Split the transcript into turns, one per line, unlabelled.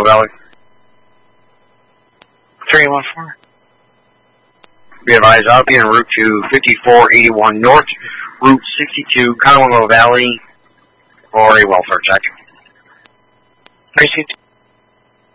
Valley.
314.
Be advised, I'll be en route to 5481 North, Route 62, Conowingo Valley, for a welfare check.
Precinct